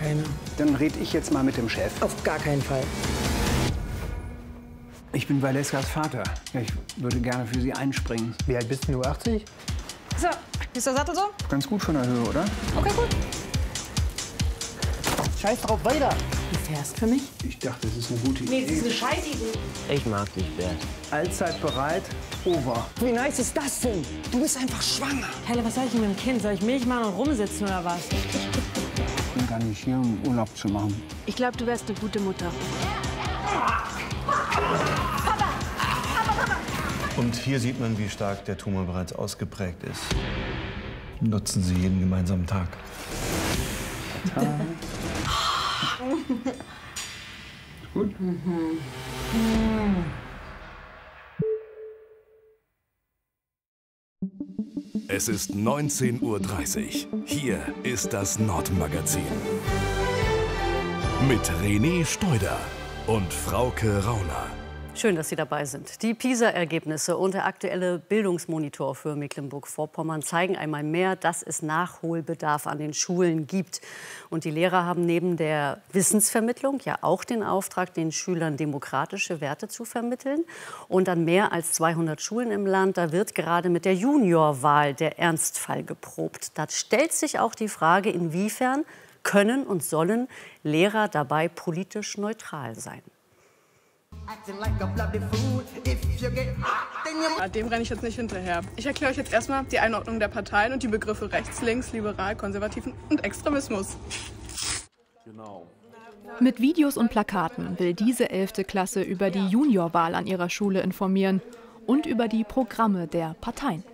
keine. Dann rede ich jetzt mal mit dem Chef. Auf gar keinen Fall. Ich bin Valeskas Vater. Ja, ich würde gerne für Sie einspringen. Wie alt bist du, 80? So, ist der Sattel so? Ganz gut von der Höhe, oder? Okay, gut. Scheiß drauf, weiter! Du fährst für mich? Ich dachte, das ist eine gute Nee, das ist Idee. eine Scheißidee. Ich mag dich, Bert. Allzeit bereit, over. Wie nice ist das denn? Du bist einfach schwanger. Helle, was soll ich mit dem Kind? Soll ich Milch machen und rumsitzen oder was? Ich bin gar nicht hier, um Urlaub zu machen. Ich glaube, du wärst eine gute Mutter. Und hier sieht man, wie stark der Tumor bereits ausgeprägt ist. Nutzen Sie jeden gemeinsamen Tag. Gut. Es ist 19:30 Uhr. Hier ist das Nordmagazin. Mit René Steuder und Frauke Rauner. Schön, dass Sie dabei sind. Die PISA-Ergebnisse und der aktuelle Bildungsmonitor für Mecklenburg-Vorpommern zeigen einmal mehr, dass es Nachholbedarf an den Schulen gibt. Und die Lehrer haben neben der Wissensvermittlung ja auch den Auftrag, den Schülern demokratische Werte zu vermitteln. Und an mehr als 200 Schulen im Land, da wird gerade mit der Juniorwahl der Ernstfall geprobt. Da stellt sich auch die Frage, inwiefern können und sollen Lehrer dabei politisch neutral sein. Dem renne ich jetzt nicht hinterher. Ich erkläre euch jetzt erstmal die Einordnung der Parteien und die Begriffe rechts, links, liberal, konservativen und Extremismus. Mit Videos und Plakaten will diese 11. Klasse über die Juniorwahl an ihrer Schule informieren und über die Programme der Parteien.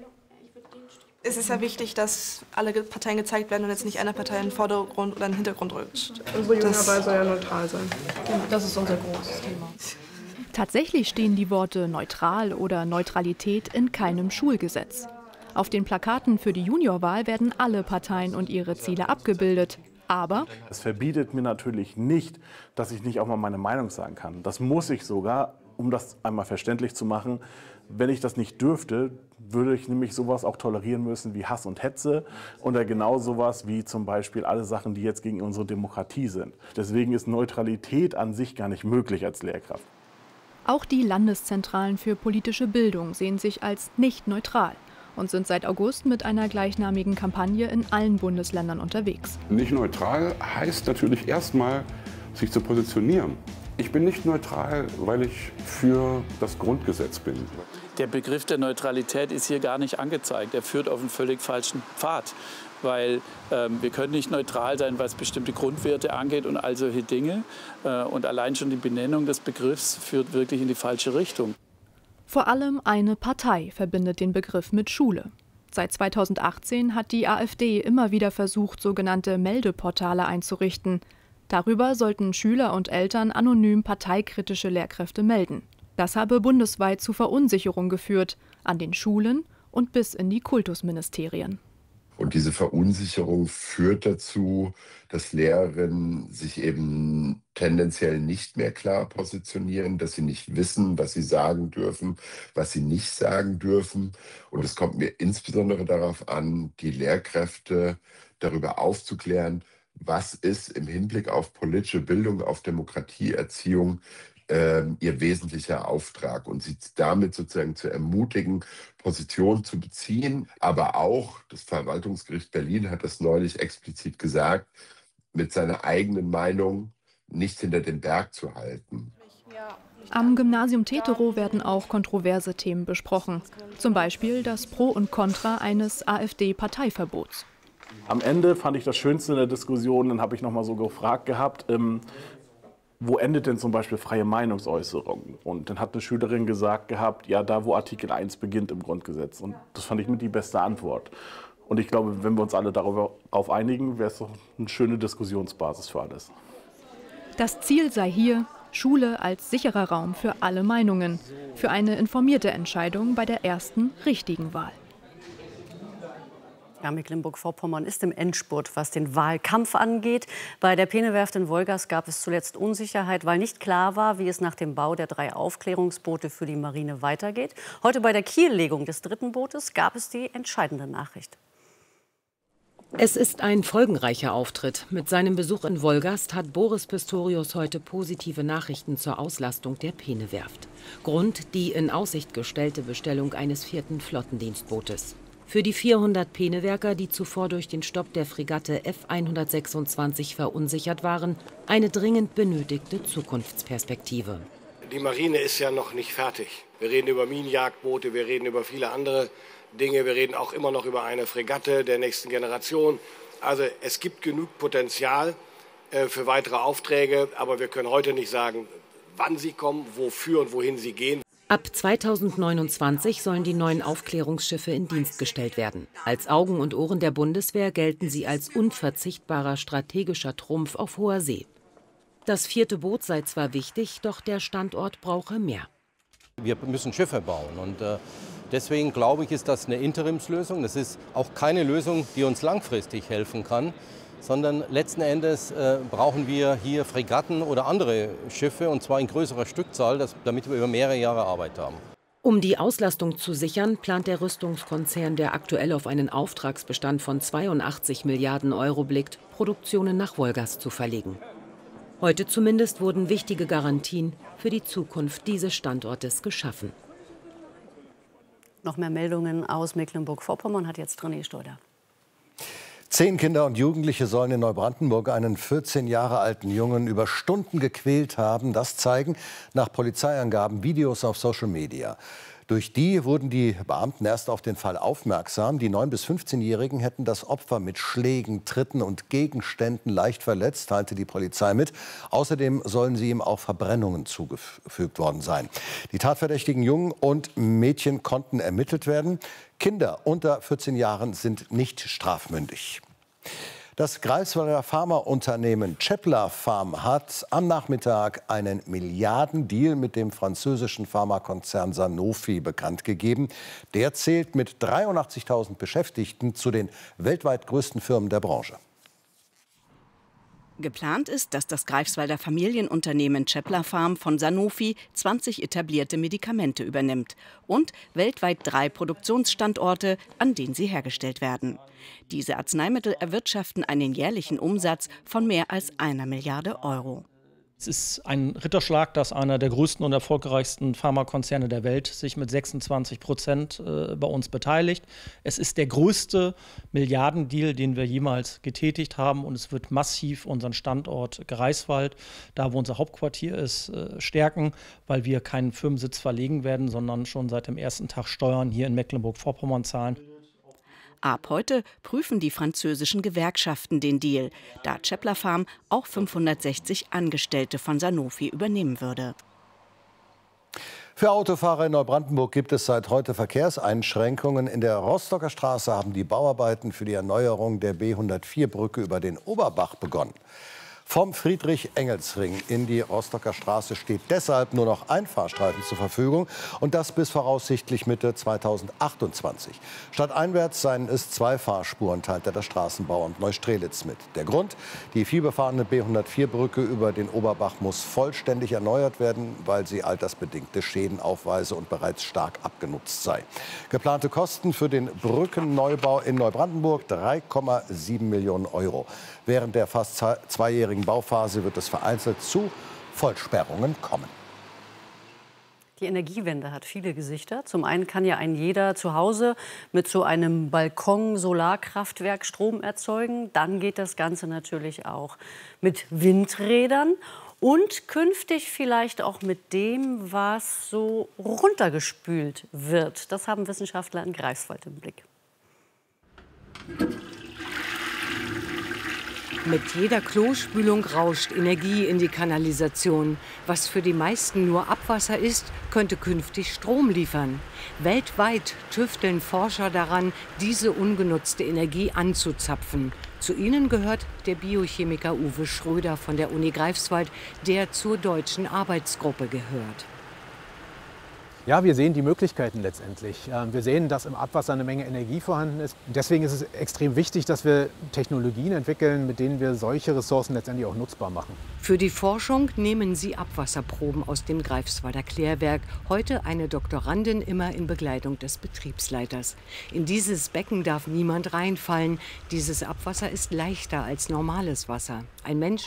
Es ist ja wichtig, dass alle Parteien gezeigt werden und jetzt nicht eine Partei in den Vordergrund oder in den Hintergrund rückt. Unsere Juniorwahl soll ja neutral sein. Das ist unser großes Thema. Tatsächlich stehen die Worte neutral oder Neutralität in keinem Schulgesetz. Auf den Plakaten für die Juniorwahl werden alle Parteien und ihre Ziele abgebildet. Aber es verbietet mir natürlich nicht, dass ich nicht auch mal meine Meinung sagen kann. Das muss ich sogar, um das einmal verständlich zu machen. Wenn ich das nicht dürfte, würde ich nämlich sowas auch tolerieren müssen wie Hass und Hetze oder genau sowas wie zum Beispiel alle Sachen, die jetzt gegen unsere Demokratie sind. Deswegen ist Neutralität an sich gar nicht möglich als Lehrkraft. Auch die Landeszentralen für politische Bildung sehen sich als nicht neutral und sind seit August mit einer gleichnamigen Kampagne in allen Bundesländern unterwegs. Nicht neutral heißt natürlich erstmal, sich zu positionieren. Ich bin nicht neutral, weil ich für das Grundgesetz bin. Der Begriff der Neutralität ist hier gar nicht angezeigt. Er führt auf einen völlig falschen Pfad. Weil wir können nicht neutral sein, was bestimmte Grundwerte angeht und all solche Dinge. Und allein schon die Benennung des Begriffs führt wirklich in die falsche Richtung. Vor allem eine Partei verbindet den Begriff mit Schule. Seit 2018 hat die AfD immer wieder versucht, sogenannte Meldeportale einzurichten. Darüber sollten Schüler und Eltern anonym parteikritische Lehrkräfte melden. Das habe bundesweit zu Verunsicherung geführt, an den Schulen und bis in die Kultusministerien. Und diese Verunsicherung führt dazu, dass Lehrerinnen sich eben tendenziell nicht mehr klar positionieren, dass sie nicht wissen, was sie sagen dürfen, was sie nicht sagen dürfen. Und es kommt mir insbesondere darauf an, die Lehrkräfte darüber aufzuklären, was ist im Hinblick auf politische Bildung, auf Demokratieerziehung ihr wesentlicher Auftrag und sie damit sozusagen zu ermutigen, Position zu beziehen. Aber auch das Verwaltungsgericht Berlin hat das neulich explizit gesagt, mit seiner eigenen Meinung nicht hinter dem Berg zu halten. Am Gymnasium Teterow werden auch kontroverse Themen besprochen. Zum Beispiel das Pro und Contra eines AfD-Parteiverbots. Am Ende fand ich das Schönste in der Diskussion, dann habe ich noch mal so gefragt gehabt, wo endet denn zum Beispiel freie Meinungsäußerung? Und dann hat eine Schülerin gesagt gehabt, ja, da wo Artikel 1 beginnt im Grundgesetz. Und das fand ich mit die beste Antwort. Und ich glaube, wenn wir uns alle darauf einigen, wäre es doch eine schöne Diskussionsbasis für alles. Das Ziel sei hier, Schule als sicherer Raum für alle Meinungen, für eine informierte Entscheidung bei der ersten richtigen Wahl. Ja, Mecklenburg-Vorpommern ist im Endspurt, was den Wahlkampf angeht. Bei der Penewerft in Wolgast gab es zuletzt Unsicherheit, weil nicht klar war, wie es nach dem Bau der 3 Aufklärungsboote für die Marine weitergeht. Heute bei der Kiellegung des 3. Bootes gab es die entscheidende Nachricht. Es ist ein folgenreicher Auftritt. Mit seinem Besuch in Wolgast hat Boris Pistorius heute positive Nachrichten zur Auslastung der Peene-Werft. Grund die in Aussicht gestellte Bestellung eines 4. Flottendienstbootes. Für die 400 Peenewerker, die zuvor durch den Stopp der Fregatte F126 verunsichert waren, eine dringend benötigte Zukunftsperspektive. Die Marine ist ja noch nicht fertig. Wir reden über Minenjagdboote, wir reden über viele andere Dinge. Wir reden auch immer noch über eine Fregatte der nächsten Generation. Also es gibt genug Potenzial für weitere Aufträge, aber wir können heute nicht sagen, wann sie kommen, wofür und wohin sie gehen. Ab 2029 sollen die neuen Aufklärungsschiffe in Dienst gestellt werden. Als Augen und Ohren der Bundeswehr gelten sie als unverzichtbarer strategischer Trumpf auf hoher See. Das 4. Boot sei zwar wichtig, doch der Standort brauche mehr. Wir müssen Schiffe bauen und deswegen glaube ich, ist das eine Interimslösung. Das ist auch keine Lösung, die uns langfristig helfen kann, sondern letzten Endes brauchen wir hier Fregatten oder andere Schiffe, und zwar in größerer Stückzahl, damit wir über mehrere Jahre Arbeit haben. Um die Auslastung zu sichern, plant der Rüstungskonzern, der aktuell auf einen Auftragsbestand von 82 Milliarden Euro blickt, Produktionen nach Wolgast zu verlegen. Heute zumindest wurden wichtige Garantien für die Zukunft dieses Standortes geschaffen. Noch mehr Meldungen aus Mecklenburg-Vorpommern hat jetzt René Steuder. 10 Kinder und Jugendliche sollen in Neubrandenburg einen 14 Jahre alten Jungen über Stunden gequält haben. Das zeigen nach Polizeiangaben Videos auf Social Media. Durch die wurden die Beamten erst auf den Fall aufmerksam. Die 9- bis 15-Jährigen hätten das Opfer mit Schlägen, Tritten und Gegenständen leicht verletzt, teilte die Polizei mit. Außerdem sollen sie ihm auch Verbrennungen zugefügt worden sein. Die tatverdächtigen Jungen und Mädchen konnten ermittelt werden. Kinder unter 14 Jahren sind nicht strafmündig. Das Greifswalder Pharmaunternehmen Cepla Pharm hat am Nachmittag einen Milliardendeal mit dem französischen Pharmakonzern Sanofi bekannt gegeben. Der zählt mit 83.000 Beschäftigten zu den weltweit größten Firmen der Branche. Geplant ist, dass das Greifswalder Familienunternehmen Cepla Pharm von Sanofi 20 etablierte Medikamente übernimmt und weltweit 3 Produktionsstandorte, an denen sie hergestellt werden. Diese Arzneimittel erwirtschaften einen jährlichen Umsatz von mehr als 1 Milliarde Euro. Es ist ein Ritterschlag, dass einer der größten und erfolgreichsten Pharmakonzerne der Welt sich mit 26% bei uns beteiligt. Es ist der größte Milliardendeal, den wir jemals getätigt haben, und es wird massiv unseren Standort Greifswald, da wo unser Hauptquartier ist, stärken, weil wir keinen Firmensitz verlegen werden, sondern schon seit dem ersten Tag Steuern hier in Mecklenburg-Vorpommern zahlen. Ab heute prüfen die französischen Gewerkschaften den Deal, da Cepla Pharm auch 560 Angestellte von Sanofi übernehmen würde. Für Autofahrer in Neubrandenburg gibt es seit heute Verkehrseinschränkungen. In der Rostocker Straße haben die Bauarbeiten für die Erneuerung der B104-Brücke über den Oberbach begonnen. Vom Friedrich-Engels-Ring in die Rostocker Straße steht deshalb nur noch ein Fahrstreifen zur Verfügung, und das bis voraussichtlich Mitte 2028. Stadteinwärts seien es 2 Fahrspuren, teilte der Straßenbauamt Neustrelitz mit. Der Grund: die vielbefahrene B104-Brücke über den Oberbach muss vollständig erneuert werden, weil sie altersbedingte Schäden aufweise und bereits stark abgenutzt sei. Geplante Kosten für den Brückenneubau in Neubrandenburg 3,7 Millionen Euro. Während der fast zweijährigen Bauphase wird es vereinzelt zu Vollsperrungen kommen. Die Energiewende hat viele Gesichter. Zum einen kann ja ein jeder zu Hause mit so einem Balkon-Solarkraftwerk Strom erzeugen. Dann geht das Ganze natürlich auch mit Windrädern und künftig vielleicht auch mit dem, was so runtergespült wird. Das haben Wissenschaftler in Greifswald im Blick. Mit jeder Klospülung rauscht Energie in die Kanalisation. Was für die meisten nur Abwasser ist, könnte künftig Strom liefern. Weltweit tüfteln Forscher daran, diese ungenutzte Energie anzuzapfen. Zu ihnen gehört der Biochemiker Uwe Schröder von der Uni Greifswald, der zur deutschen Arbeitsgruppe gehört. Ja, wir sehen die Möglichkeiten letztendlich. Wir sehen, dass im Abwasser eine Menge Energie vorhanden ist. Deswegen ist es extrem wichtig, dass wir Technologien entwickeln, mit denen wir solche Ressourcen letztendlich auch nutzbar machen. Für die Forschung nehmen sie Abwasserproben aus dem Greifswalder Klärwerk. Heute eine Doktorandin, immer in Begleitung des Betriebsleiters. In dieses Becken darf niemand reinfallen. Dieses Abwasser ist leichter als normales Wasser. Ein Mensch